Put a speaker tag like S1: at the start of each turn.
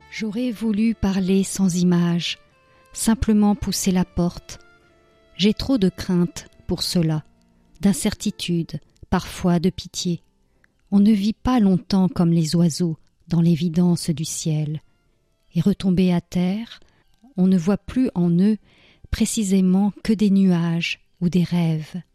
S1: J'aurais voulu parler sans images, simplement pousser la porte. J'ai trop de crainte pour cela, d'incertitude, parfois de pitié. On ne vit pas longtemps comme les oiseaux dans l'évidence du ciel. Et retombés à terre, on ne voit plus en eux précisément que des nuages ou des rêves.